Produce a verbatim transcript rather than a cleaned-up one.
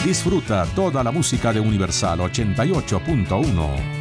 Disfruta toda la música de Universal ochenta y ocho punto uno.